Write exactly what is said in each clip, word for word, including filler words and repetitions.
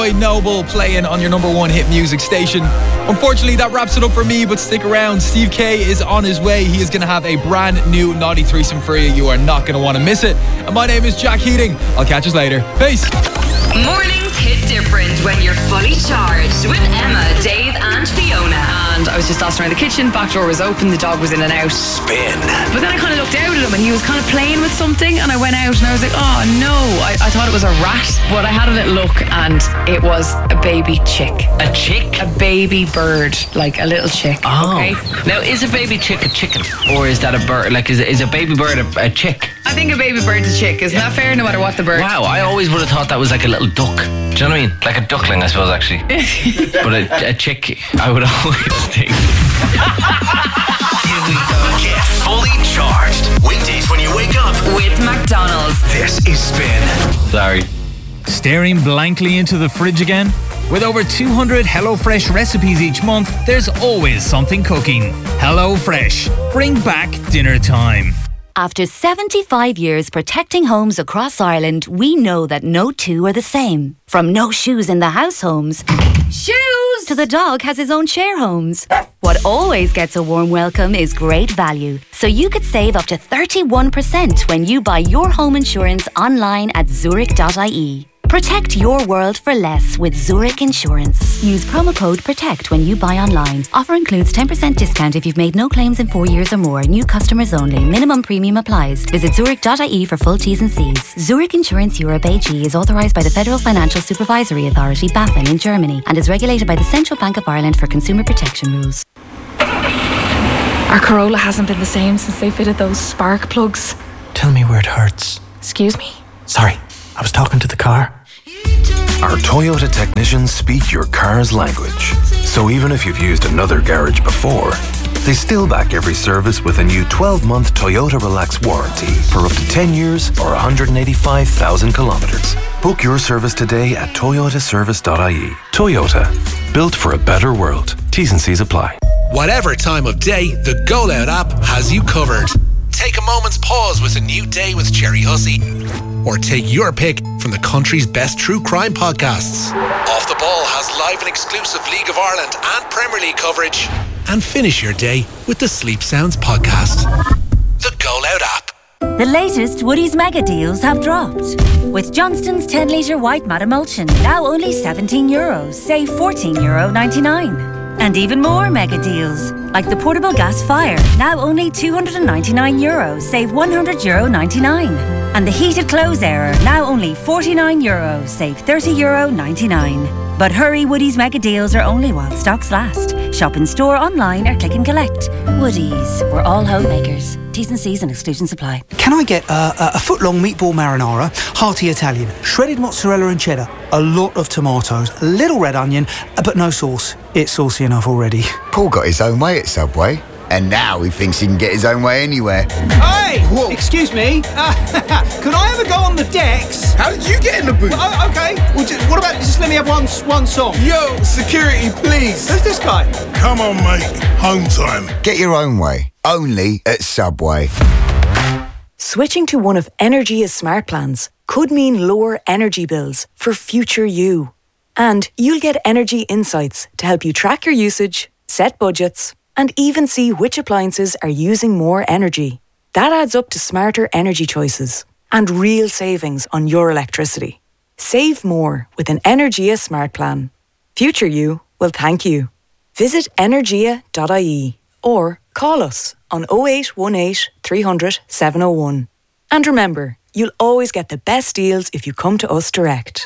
Noble playing on your number one hit music station. Unfortunately, that wraps it up for me, but stick around. Steve K is on his way. He is going to have a brand new Naughty Threesome for you. You are not going to want to miss it. And my name is Jack Heating. I'll catch us later. Peace. Mornings hit different when you're fully charged with Emma, Dave and Fiona. And I was just tossing around the kitchen, back door was open, the dog was in and out. Spin. But then I kind of looked out at him and he was kind of playing with something, and I went out and I was like, oh no, I, I thought it was a rat. But I had a little look and it was a baby chick. A chick? A baby bird, like a little chick. Oh. Okay. Now, is a baby chick a chicken? Or is that a bird? Like, is, is a baby bird a, a chick? I think a baby bird's a chick. Isn't that fair, no matter what the bird? Wow, I always would have thought that was like a little duck. Do you know what I mean? Like a duckling, I suppose, actually. But a, a chick, I would always think. Here we go. Get fully charged. Weekdays when you wake up. With McDonald's. This is Spin. Sorry. Staring blankly into the fridge again? With over two hundred HelloFresh recipes each month, there's always something cooking. HelloFresh. Bring back dinner time. After seventy-five years protecting homes across Ireland, we know that no two are the same. From no shoes in the house homes, shoes, to the dog has his own share homes. What always gets a warm welcome is great value. So you could save up to thirty-one percent when you buy your home insurance online at zurich dot I E. Protect your world for less with Zurich Insurance. Use promo code PROTECT when you buy online. Offer includes ten percent discount if you've made no claims in four years or more. New customers only. Minimum premium applies. Visit zurich dot I E for full T's and C's. Zurich Insurance Europe A G is authorised by the Federal Financial Supervisory Authority, BaFin, in Germany, and is regulated by the Central Bank of Ireland for consumer protection rules. Our Corolla hasn't been the same since they fitted those spark plugs. Tell me where it hurts. Excuse me? Sorry, I was talking to the car. Our Toyota technicians speak your car's language. So even if you've used another garage before, they still back every service with a new twelve-month Toyota Relax warranty for up to ten years or one hundred eighty-five thousand kilometres. Book your service today at toyota service dot I E. Toyota, built for a better world. T's and C's apply. Whatever time of day, the Go Loud app has you covered. Take a moment's pause with a new day with Cherry Hussey. Or take your pick from the country's best true crime podcasts. Off the Ball has live and exclusive League of Ireland and Premier League coverage. And finish your day with the Sleep Sounds podcast. The Go Loud app. The latest Woodie's mega deals have dropped. With Johnston's ten litre white matte emulsion, now only seventeen euros, save fourteen euro ninety-nine. And even more mega deals, like the portable gas fire, now only two hundred ninety-nine euros, save one hundred euro ninety-nine. And the heated clothes error, now only forty-nine euros, save thirty euro ninety-nine. But hurry, Woodie's mega deals are only while stocks last. Shop in store, online or click and collect. Woodie's, we're all homemakers. T's and C's and exclusions apply. Can I get uh, a foot-long meatball marinara, hearty Italian, shredded mozzarella and cheddar, a lot of tomatoes, a little red onion, but no sauce. It's saucy enough already. Paul got his own way at Subway, and now he thinks he can get his own way anywhere. Hey! Whoa. Excuse me. Uh, can I ever go on the decks? How did you get in the booth? Oh, okay. Well, just, what about just let me have one one song? Yo, security, please. Who's this guy? Come on, mate. Home time. Get your own way. Only at Subway. Switching to one of Energia's smart plans could mean lower energy bills for future you. And you'll get energy insights to help you track your usage, set budgets, and even see which appliances are using more energy. That adds up to smarter energy choices and real savings on your electricity. Save more with an Energia smart plan. Future you will thank you. Visit energia dot I E or call us on oh eight one eight, three hundred, seven oh one. And remember, you'll always get the best deals if you come to us direct.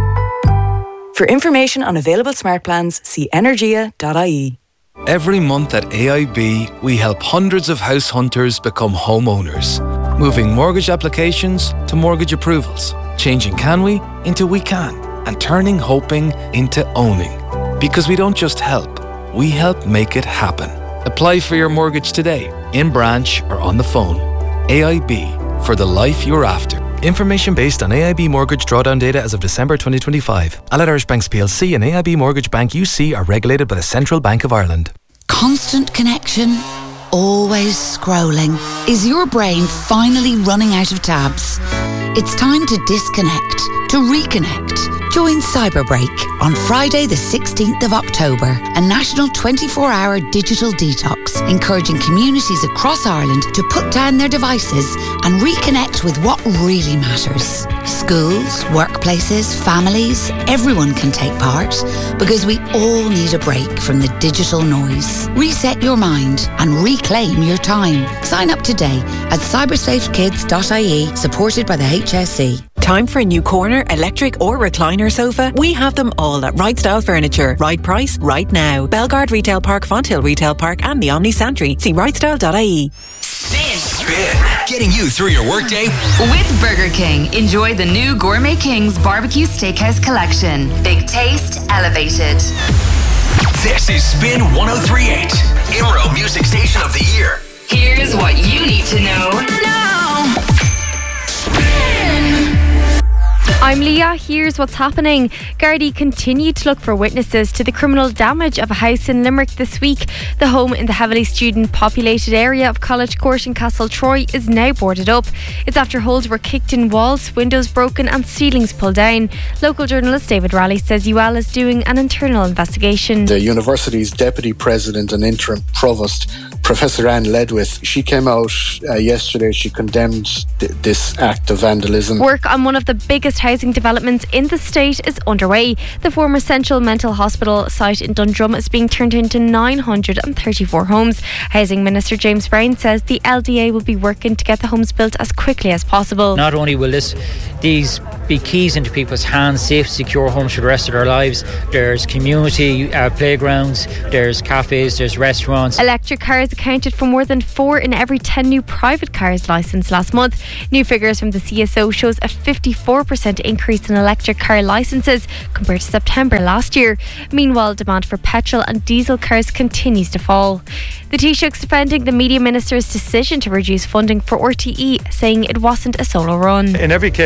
For information on available smart plans, see energia dot I E. Every month at A I B, we help hundreds of house hunters become homeowners, moving mortgage applications to mortgage approvals, changing can we into we can, and turning hoping into owning. Because we don't just help, we help make it happen. Apply for your mortgage today, in branch or on the phone. A I B, for the life you're after. Information based on A I B mortgage drawdown data as of December twenty twenty-five. Allied Irish Banks P L C and A I B Mortgage Bank U C are regulated by the Central Bank of Ireland. Constant connection, always scrolling. Is your brain finally running out of tabs? It's time to disconnect, to reconnect, Join Cyberbreak on Friday the sixteenth of October, a national twenty-four hour digital detox, encouraging communities across Ireland to put down their devices and reconnect with what really matters. Schools, workplaces, families, everyone can take part because we all need a break from the digital noise. Reset your mind and reclaim your time. Sign up today at cybersafekids dot I E, supported by the H S E. Time for a new corner, electric or recliner sofa? We have them all at Right Style Furniture. Right price, right now. Belgard Retail Park, Fonthill Retail Park and the Omni Santry. See right style dot I E. Spin. Spin. Getting you through your workday. With Burger King, enjoy the new Gourmet King's Barbecue Steakhouse Collection. Big taste, elevated. This is Spin one oh three point eight, Imro Music Station of the Year. Here's what you need to know now. I'm Leah. Here's what's happening. Gardaí continue to look for witnesses to the criminal damage of a house in Limerick this week. The home in the heavily student populated area of College Court in Castletroy is now boarded up. It's after holes were kicked in walls, windows broken and ceilings pulled down. Local journalist David Raleigh says U L is doing an internal investigation. The university's deputy president and interim provost, Professor Anne Ledwith, she came out uh, yesterday. She condemned th- this act of vandalism. Work on one of the biggest housing developments in the state is underway. The former Central Mental Hospital site in Dundrum is being turned into nine hundred thirty-four homes. Housing Minister James Brown says the L D A will be working to get the homes built as quickly as possible. Not only will this these be keys into people's hands, safe, secure homes for the rest of their lives, there's community uh, playgrounds, there's cafes, there's restaurants. Electric cars accounted for more than four in every ten new private cars licensed last month. New figures from the C S O shows a fifty-four percent increase in electric car licences compared to September last year. Meanwhile, demand for petrol and diesel cars continues to fall. The Taoiseach's defending the Media Minister's decision to reduce funding for R T E, saying it wasn't a solo run. In every case,